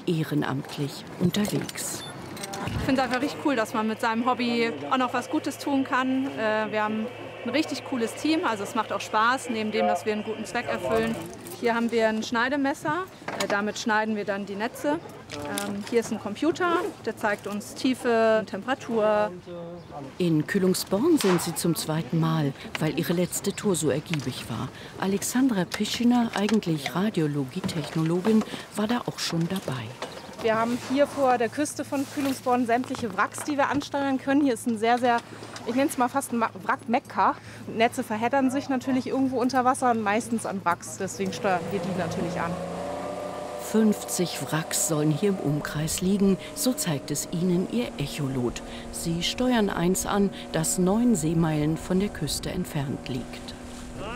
ehrenamtlich unterwegs. Ich finde es einfach richtig cool, dass man mit seinem Hobby auch noch was Gutes tun kann. Wir haben ein richtig cooles Team, also es macht auch Spaß, neben dem, dass wir einen guten Zweck erfüllen. Hier haben wir ein Schneidemesser, damit schneiden wir dann die Netze. Hier ist ein Computer, der zeigt uns Tiefe, Temperatur. In Kühlungsborn sind sie zum zweiten Mal, weil ihre letzte Tour so ergiebig war. Alexandra Pischiner, eigentlich Radiologietechnologin, war da auch schon dabei. Wir haben hier vor der Küste von Kühlungsborn sämtliche Wracks, die wir ansteuern können. Hier ist ein sehr, ich nenne es mal fast ein Wrack-Mekka. Netze verheddern sich natürlich irgendwo unter Wasser und meistens an Wracks. Deswegen steuern wir die natürlich an. 50 Wracks sollen hier im Umkreis liegen, so zeigt es ihnen ihr Echolot. Sie steuern eins an, das 9 Seemeilen von der Küste entfernt liegt. 3,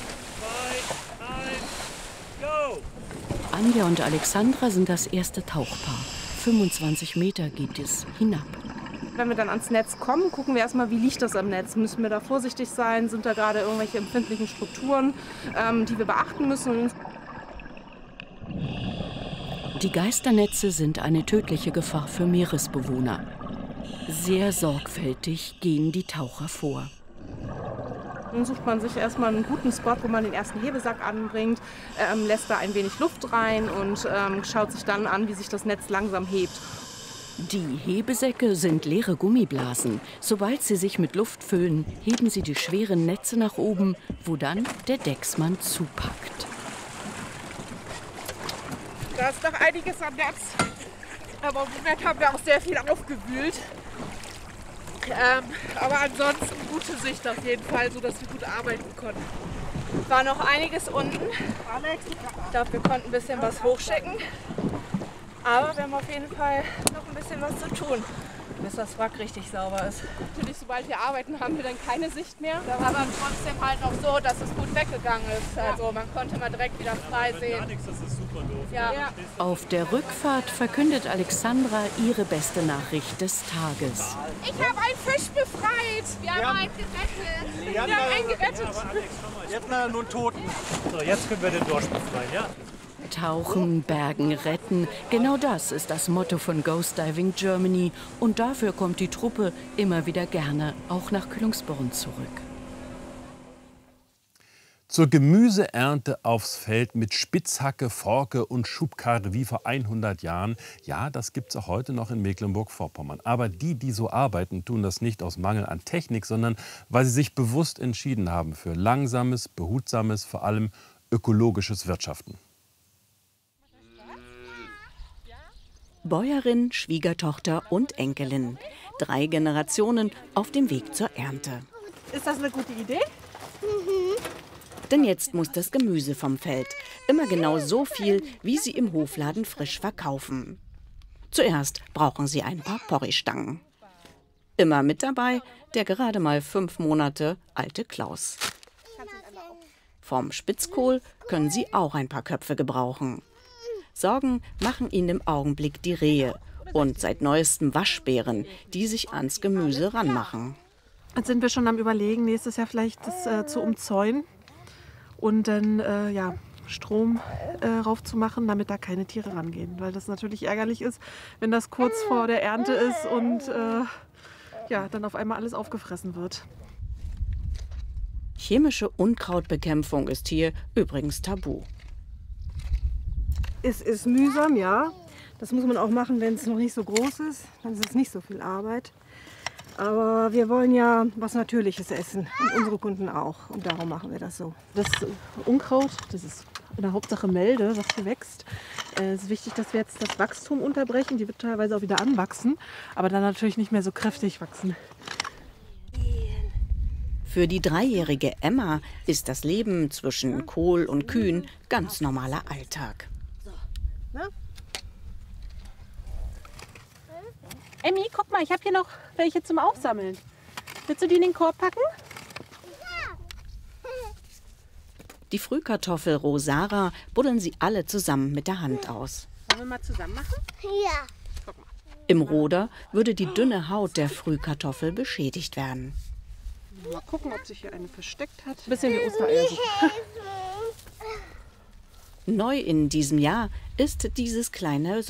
2, 1, go! Anja und Alexandra sind das erste Tauchpaar. 25 Meter geht es hinab. Wenn wir dann ans Netz kommen, gucken wir erstmal, wie liegt das am Netz. Müssen wir da vorsichtig sein? Sind da gerade irgendwelche empfindlichen Strukturen, die wir beachten müssen? Die Geisternetze sind eine tödliche Gefahr für Meeresbewohner. Sehr sorgfältig gehen die Taucher vor. Dann sucht man sich erstmal einen guten Spot, wo man den ersten Hebesack anbringt, lässt da ein wenig Luft rein und schaut sich dann an, wie sich das Netz langsam hebt. Die Hebesäcke sind leere Gummiblasen. Sobald sie sich mit Luft füllen, heben sie die schweren Netze nach oben, wo dann der Decksmann zupackt. Da ist noch einiges am Netz, aber im Moment haben wir auch sehr viel aufgewühlt. Aber ansonsten gute Sicht auf jeden Fall, sodass wir gut arbeiten konnten. War noch einiges unten. Ich glaube, wir konnten ein bisschen was hochschicken. Aber wir haben auf jeden Fall noch ein bisschen was zu tun, bis das Wrack richtig sauber ist. Natürlich, sobald wir arbeiten, haben wir dann keine Sicht mehr. Aber trotzdem halt noch so, dass es gut weggegangen ist. Also man konnte mal direkt wieder frei sehen. Das ist super doof. Ja. Auf der Rückfahrt verkündet Alexandra ihre beste Nachricht des Tages. Ich habe einen Fisch befreit. Wir haben einen gerettet. Wir haben einen gerettet. Jetzt mal nur einen Toten. So, jetzt können wir den Dorsch befreien, ja? Tauchen, bergen, retten. Genau das ist das Motto von Ghost Diving Germany. Und dafür kommt die Truppe immer wieder gerne auch nach Kühlungsborn zurück. Zur Gemüseernte aufs Feld mit Spitzhacke, Forke und Schubkarre wie vor 100 Jahren. Ja, das gibt es auch heute noch in Mecklenburg-Vorpommern. Aber die so arbeiten, tun das nicht aus Mangel an Technik, sondern weil sie sich bewusst entschieden haben für langsames, behutsames, vor allem ökologisches Wirtschaften. Bäuerin, Schwiegertochter und Enkelin. 3 Generationen auf dem Weg zur Ernte. Ist das eine gute Idee? Denn jetzt muss das Gemüse vom Feld. Immer genau so viel, wie sie im Hofladen frisch verkaufen. Zuerst brauchen sie ein paar Porree-Stangen. Immer mit dabei der gerade mal 5 Monate alte Klaus. Vom Spitzkohl können sie auch ein paar Köpfe gebrauchen. Sorgen machen ihnen im Augenblick die Rehe und seit neuestem Waschbären, die sich ans Gemüse ranmachen. Jetzt sind wir schon am Überlegen, nächstes Jahr vielleicht das zu umzäunen und dann Strom raufzumachen, damit da keine Tiere rangehen. Weil das natürlich ärgerlich ist, wenn das kurz vor der Ernte ist und dann auf einmal alles aufgefressen wird. Chemische Unkrautbekämpfung ist hier übrigens tabu. Es ist mühsam, ja. Das muss man auch machen, wenn es noch nicht so groß ist. Dann ist es nicht so viel Arbeit. Aber wir wollen ja was Natürliches essen und unsere Kunden auch. Und darum machen wir das so. Das Unkraut, das ist in der Hauptsache Melde, was hier wächst. Es ist wichtig, dass wir jetzt das Wachstum unterbrechen. Die wird teilweise auch wieder anwachsen, aber dann natürlich nicht mehr so kräftig wachsen. Für die 3-jährige Emma ist das Leben zwischen Kohl und Kühen ganz normaler Alltag. Na? Emmy, guck mal, ich habe hier noch welche zum Aufsammeln. Willst du die in den Korb packen? Die Frühkartoffel Rosara buddeln sie alle zusammen mit der Hand aus. Wollen wir mal zusammen machen? Ja. Guck mal. Im Roder würde die dünne Haut der Frühkartoffel beschädigt werden. Mal gucken, ob sich hier eine versteckt hat. Ein bisschen wie Ostereiersuppe. Neu in diesem Jahr ist dieses kleine